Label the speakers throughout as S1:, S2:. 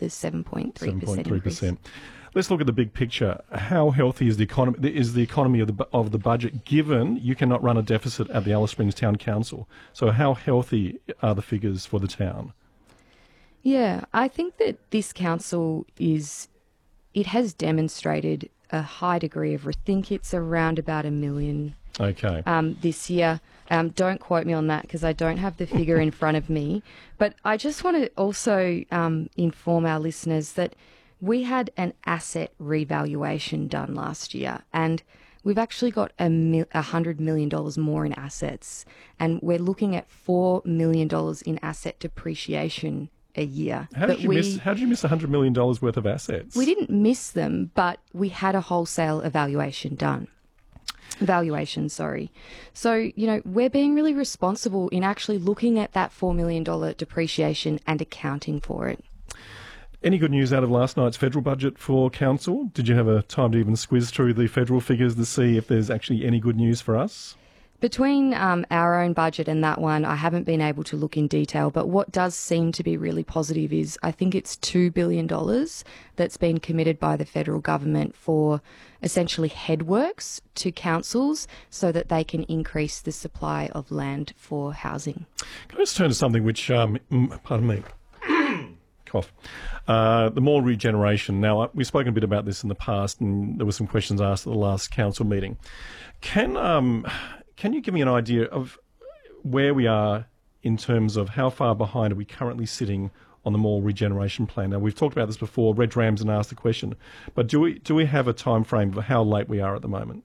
S1: the 7.3%
S2: 7.3%. Let's look at the big picture. How healthy is the economy of the budget, given you cannot run a deficit at the Alice Springs Town Council? So how healthy are the figures for the town?
S1: Yeah, I think that this council it has demonstrated a high degree of, I think it's around about $1 million this year. Don't quote me on that because I don't have the figure in front of me. But I just want to also inform our listeners that we had an asset revaluation done last year, and we've actually got $100 million more in assets, and we're looking at $4 million in asset depreciation a year.
S2: How did you miss $100 million worth of assets?
S1: We didn't miss them, but we had a wholesale valuation, sorry. So, we're being really responsible in actually looking at that $4 million depreciation and accounting for it.
S2: Any good news out of last night's federal budget for council? Did you have a time to even squiz through the federal figures to see if there's actually any good news for us?
S1: Between our own budget and that one, I haven't been able to look in detail, but what does seem to be really positive is I think it's $2 billion that's been committed by the federal government for essentially headworks to councils so that they can increase the supply of land for housing.
S2: Can I just turn to something which, pardon me, cough. The mall regeneration. Now, we've spoken a bit about this in the past, and there were some questions asked at the last council meeting. Can you give me an idea of where we are in terms of how far behind are we currently sitting on the mall regeneration plan? Now, we've talked about this before. Reg Ramsden asked the question, but do we have a time frame of how late we are at the moment?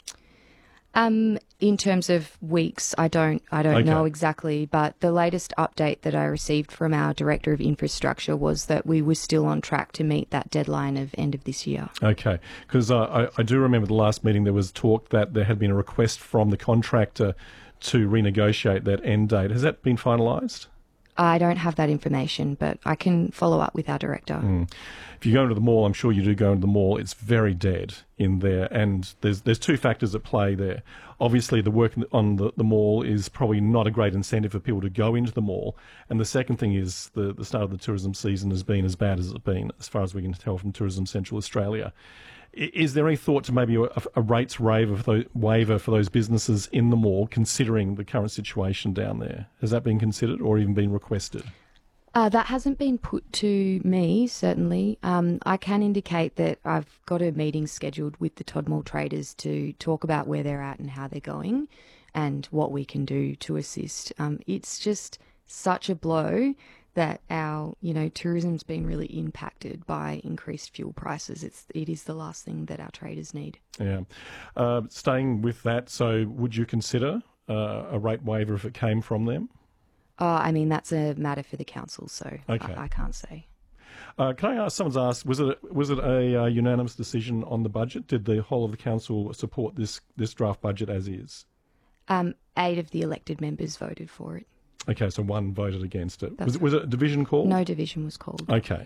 S1: In terms of weeks, I don't know exactly, but the latest update that I received from our Director of Infrastructure was that we were still on track to meet that deadline of end of this year. Okay,
S2: because I do remember the last meeting there was talk that there had been a request from the contractor to renegotiate that end date. Has that been finalised?
S1: I don't have that information, but I can follow up with our director.
S2: If you go into the mall, I'm sure you do go into the mall, it's very dead in there, and there's two factors at play there. Obviously, the work on the mall is probably not a great incentive for people to go into the mall, and the second thing is the start of the tourism season has been as bad as it's been, as far as we can tell from Tourism Central Australia. Is there any thought to maybe a rates waiver for those businesses in the mall, considering the current situation down there? Has that been considered or even been requested?
S1: That hasn't been put to me, certainly. I can indicate that I've got a meeting scheduled with the Todd Mall traders to talk about where they're at and how they're going and what we can do to assist. It's just such a blow that our, tourism's been really impacted by increased fuel prices. It is the last thing that our traders need.
S2: Yeah. Staying with that, so would you consider a rate waiver if it came from them?
S1: That's a matter for the council, so okay. I can't say.
S2: Can I ask, someone's asked, was it a unanimous decision on the budget? Did the whole of the council support this draft budget as is?
S1: 8 of the elected members voted for it.
S2: Okay, so one voted against it. Was it a division call?
S1: No division was called.
S2: Okay.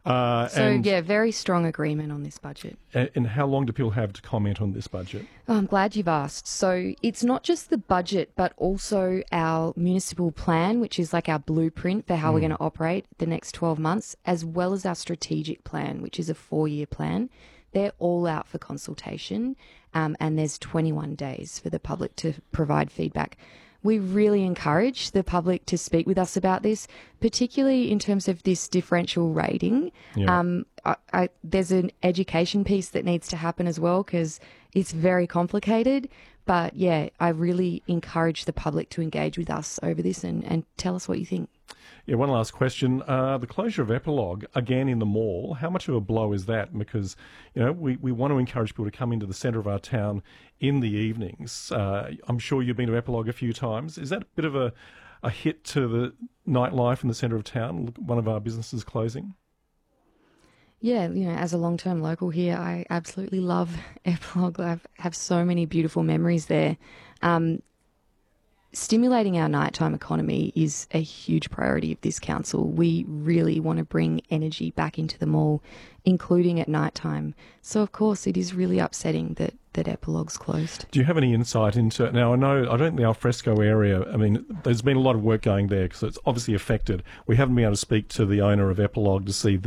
S1: Very strong agreement on this budget.
S2: And how long do people have to comment on this budget?
S1: Oh, I'm glad you've asked. So it's not just the budget, but also our municipal plan, which is like our blueprint for how we're going to operate the next 12 months, as well as our strategic plan, which is a 4-year plan. They're all out for consultation, and there's 21 days for the public to provide feedback. We really encourage the public to speak with us about this, particularly in terms of this differential rating. Yeah. There's an education piece that needs to happen as well because it's very complicated. But, yeah, I really encourage the public to engage with us over this and tell us what you think.
S2: Yeah, one last question. The closure of Epilogue, again in the mall, how much of a blow is that? Because, we want to encourage people to come into the centre of our town in the evenings. I'm sure you've been to Epilogue a few times. Is that a bit of a hit to the nightlife in the centre of town, one of our businesses closing?
S1: Yeah, as a long-term local here, I absolutely love Epilogue. I have so many beautiful memories there. Stimulating our nighttime economy is a huge priority of this council. We really want to bring energy back into the mall, including at nighttime. So, of course, it is really upsetting that Epilogue's closed. Do
S2: you have any insight into it? Now, I don't think the alfresco area, there's been a lot of work going there because it's obviously affected. We haven't been able to speak to the owner of Epilogue to see